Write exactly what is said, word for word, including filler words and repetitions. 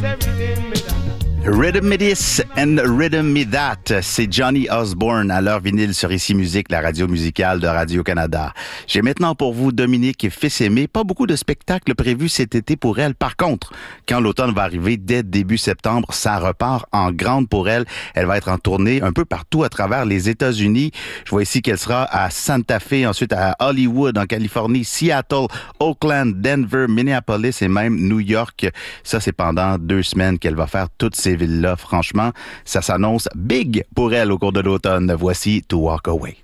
Rhythm Me This and Rhythm Me That, c'est Johnny Osborne à l'heure vinyle sur Ici Musique, la radio musicale de Radio-Canada. J'ai maintenant pour vous Dominique Fils-Aimé. Pas beaucoup de spectacles prévus cet été pour elle. Par contre, quand l'automne va arriver, dès début septembre, ça repart en grande pour elle. Elle va être en tournée un peu partout à travers les États-Unis. Je vois ici qu'elle sera à Santa Fe, ensuite à Hollywood, en Californie, Seattle, Oakland, Denver, Minneapolis et même New York. Ça, c'est pendant deux semaines qu'elle va faire toutes ces villes-là. Franchement, ça s'annonce big pour elle au cours de l'automne. Voici To Walk Away.